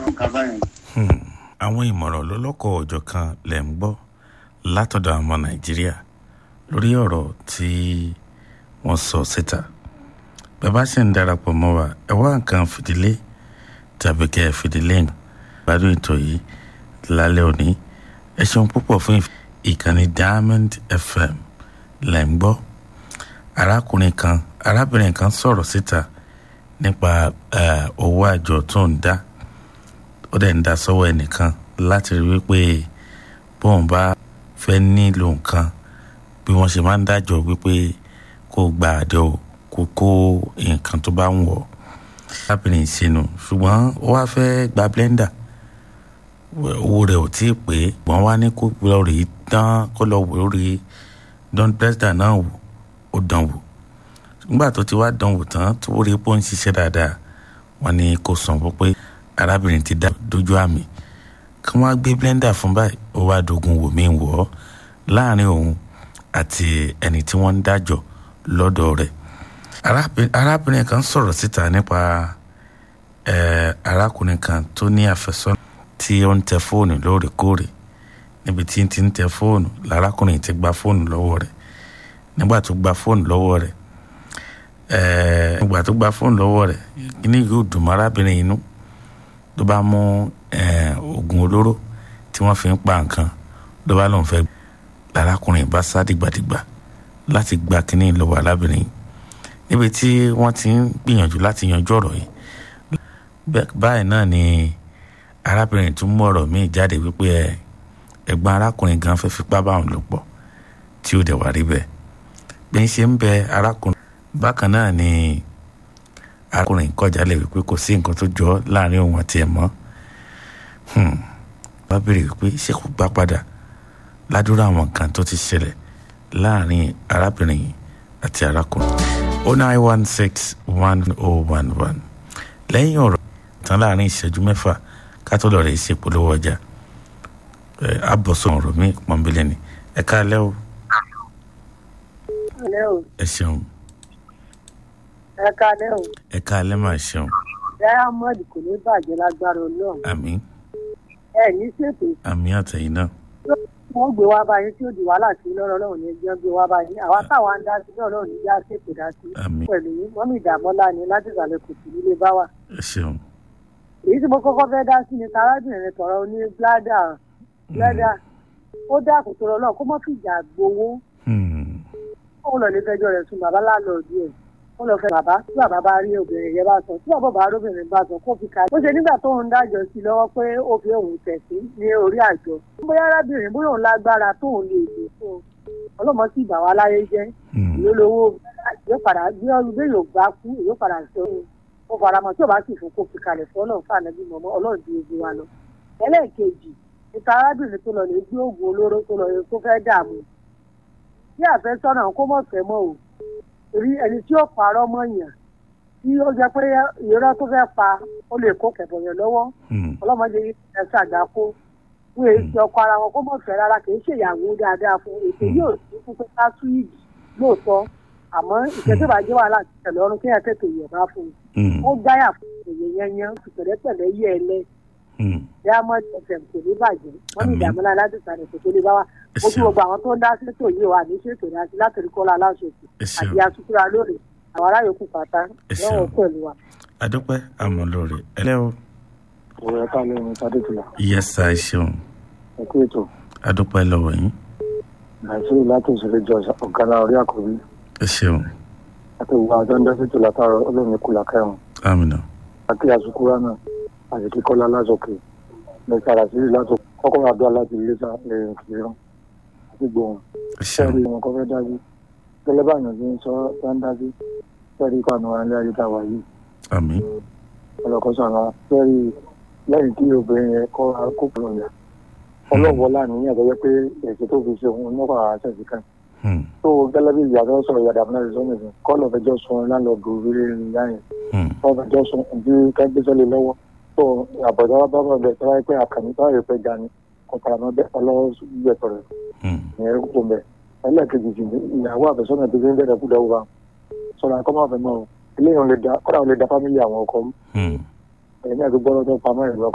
Àwọn ìmọ̀ràn lọ́lọ́kọ̀ ọjọ́ kan lẹ̀ ń gbọ́ látọ̀dọ̀ àwọn ọmọ Nàìjíríà lórí ọ̀rọ̀ tí wọ́n sọ síta. Bàbá sì ń darapọ̀ mọ́ wa, ẹ wá nǹkan fìdílé tàbí kẹ́ ẹ fìdílé gbádùn ètò yìí lálẹ́ òní. Ẹ ṣeun púpọ̀ fún ìkànnì Diamond FM lẹ̀ ń gbọ́. Arábìnrin kan sọ̀rọ̀ síta nípa owó àjọ tó ń dá. Ó dẹ̀ ń dá sọ́wọ́ ẹnìkan láti rí wípé bóun bá fẹ́ nílò nǹkan bí wọ́n ṣe máa ń dájọ́ wípé kó gba àjọ kó kó nǹkan tó bá ń wọ̀. Arábìnrin ìṣẹ́nu ṣùgbọ́n ó wá fẹ́ gba blender, owó rẹ̀ ò tí ì pé wọ́n wá ní kó lọ rí dán kó lọ wò rí dán blender náà wò ó dán wò. Nígbà tó ti wá dán wò tán tó rí pé ó ń ṣiṣẹ́ dáadáa, wọ́n ní kó san fún pé arábìnrin ti dá dójú àmì kí wọ́n á gbé blender fún báyìí. Ó wá dogun wò mí wọ̀ ọ́ láàrin òun àti ẹni tí wọ́n ń dájọ́ lọ́dọ̀ rẹ̀. Arábìnrin kan sọ̀rọ̀ síta nípa arákùnrin kan tó ní àfẹ́sọ́nà tí ó ń tẹ fóònù lóòrèkóòrè. Níbi tí ń tẹ fóònù lárákùnrin ti gba fóònù lọ́wọ́ rẹ̀. Nígbà tó gba fóònù lọ́wọ́ rẹ̀ kíní yóò dùn mọ́ arábìnrin inú ló bá mú oògùn olóró tí wọ́n fi ń pa nǹkan ló bá lóun fẹ́. Lárákùnrin bá sá dìgbàdìgbà láti gba kíní lọ́wọ́ arábìnrin. Níbi tí wọ́n ti ń gbìyànjú láti yanjú ọ̀rọ̀ yìí, báyìí náà ni arábìnrin tún mú ọ̀rọ̀ míì jáde wípé ẹ̀gbọ́n arákùnrin gan fẹ́ fipá bá òun lò pọ̀ tí ó dẹ̀ wá rí bẹ́ẹ̀. Bí ń ṣe ń bẹ arákùnrin bákan náà ni arákùnrin kọjá lè wípé kò sí nǹkan tó jọ láàrin òun àti ẹ̀ mọ́. Bá béèrè wípé ṣé kò gbà padà ládùúrà àwọn nǹkan tó ti ṣẹlẹ̀ láàrin arábìnrin àti arákùnrin. 0916111 lẹ́yìn ọ̀rọ̀ tán láàrin ìṣẹ́jú mẹ́fà ká tó lọ rẹ̀ ṣe polówó ọjà. Àbọ̀sọ̀ ọ̀rọ̀ mi pọ̀nbílẹ̀ ni. Ẹ káalẹ́ o. Ẹ ṣeun. Ẹ káalẹ́ o. Ẹ káalẹ́ máa ṣeun. Diamond kò ní bàjẹ́ lágbára Ọlọ́run. Àmín. Ẹ ní ṣètò. Àmín àtẹ̀yìn náà. Wọ́n gbé wá báyìí tí ó di wàhálà sí lọ́rọ̀ Ọlọ́run ní ẹjọ́ gbé wá báyìí. Àwa táwa ń dá sí lọ́rọ̀ Ọlọ́run ní já ṣètò dá sí. Àmín. Pẹ̀lú mọ́mí ìdààmọ́lá ni láti ìsàlẹ̀ kò sí nílé bá wà. Ẹ ṣeun. Èyí tí mo kọ́kọ́ fẹ́ dá sí ni arábìnrin tọ̀rọ̀ ní bládà. Ó dákun tó rọ náà kó mọ́ fìjà gbowó. Ó lọ lè fẹjọ́ rẹ̀ sùn bàbá láńlọ́ọ̀dù ẹ̀. Ó lọ fẹ́ bàbá tí bàbá bá rí obìnrin yẹn bá sọ tí bàbá bá rí obìnrin bá sọ kó fi ka. Ó ṣe nígbà tó ń dájọ́ sí lọ́wọ́ pé ó fi òun tẹ̀ sí ní orí àjọ. Bóyá arábìnrin bóyá òun lágbára tóun lè lò fún un. Ọlọ́mọ sì bà wá láyé jẹ́. Ìlú lówó yóò padà gbé ọdún bí yóò gbá kú yóò padà sọ òun. Ó faramọ́ tí ò bá sì fún kó fi kalẹ̀ fún Ọlọ́run fún ànábì mọ́mọ́ Ọlọ́run di ojú wa lọ. Ẹlẹ́ẹ̀kejì níta arábìnrin tó lọ lè gbé oògùn olóró tó lọ lè tó fẹ́ dààmú. Bí àfẹ́sọ́nà kó mọ̀ fẹ́ mọ́ o. Torí ẹni tí ó parọ́ mọ́ yàn tí ó jẹ́ pé irọ́ tó fẹ́ pa ó lè kó kẹ̀bọ̀ yàn lọ́wọ́. Ọlọ́mọdé ẹ ṣàgbákó fún èsì ọkọ ara wọn kó mọ̀ fẹ́ rárá kì í ṣèyàwó dáadáa fún ètò yóò sí fún pé ká tú ìdí lóòótọ́ àmọ́ ìṣẹ́tìbàjẹ́ wàhálà tẹ̀lé ọrùn kéèyàn tètè yẹ̀ bá fún un. Ó gáyà fún èyí yẹnyẹn pẹ̀lẹ́pẹ̀lẹ́ yẹ ẹ lẹ́. Diamond FM kò ní bàjẹ́ wọ́n ní ìdààmúlá láti sàrẹ̀ kò tó lè bá wa. Mo tún gbogbo àwọn tó ń dá sétò yìí wà ní ṣètò dá sí látòrí Kọ́lá Aláṣọkù àti Asukura lórí àwọn ará yòókù pátá lọ́wọ́ pẹ̀lú wa. Adúpẹ́ àmọ́ lórí ẹlẹ́ o. Òwe ẹ̀ka lẹ́nu Tádétìlá. Yes, ẹ ṣeun. Ẹ kú ètò. Adúpẹ́ lọ́wọ́ yín. Nàìjíríà láti òṣèré jọ ọ̀gá orí àkọ́bí. Ẹ ṣeun. Àti ìwà àjọ ń dá sétò látàrọ Ọlọ́run kù lákẹ́rùn. Àmín. Àti Asukura náà àti ti Kọ́lá Aláṣọkù. Mẹ́ta àṣírí láti kọ́kọ́ àdúrà láti iléeṣà ẹ̀rìn kìlọ̀ àti gbòòrùn. Sẹ́ẹ̀rì wọn kọ́ fẹ́ dájú. Gẹ́lẹ́ báyọ̀ ti ń sọ dáńdájú. Sẹ́ẹ̀rì ìpànù wa nílé ayé tá a wà yìí. Àmín. Ọlọ́kọ́sọ àwọn sẹ́ẹ̀rì lẹ́yìn tí obìnrin yẹn kọ́ akókò lọ́yà. Ọlọ́wọ́ láàrin yẹn àtọ́jọ́ pé ẹ̀sẹ̀ tó fi ṣe òun nípa àṣẹ̀sì kan. Tó gẹ́lẹ́ bí ìyàtọ̀ sọ̀rọ̀ ìyàdà fúnra rẹ̀ sọ́nà ìsìn kọ́ lọ́ọ́ fẹjọ́ sun láńlọ́ọ̀dù orí ìyá yẹn. Wọ́n fẹjọ́ sun bí kẹ́gbẹ́sọ́lẹ̀ lọ́wọ́. Tó àbọ̀dá bá bọ̀ bẹ̀ tọ́wọ́ pé àkànní tọ́wọ́ yóò fẹ́ ga ni kọ̀ọ̀kan bẹ́ ọlọ́gbẹ̀tọ̀ rẹ̀. Ìyẹn kò bẹ̀. Ẹlẹ́ẹ̀kejì sì ni ìyàwó àfẹ́sọ́nà tó fi ń bẹ̀rẹ̀ kú dáwọ́ bá. Sọ̀rọ̀ àkọ́ máa fẹ́ mọ́ o. Ilé yẹn kọ́dà lè da fámílì àwọn ọkọ mú. Ẹ̀yìn àti gbọ́dọ̀ tó pamọ́ ìlú ọkọ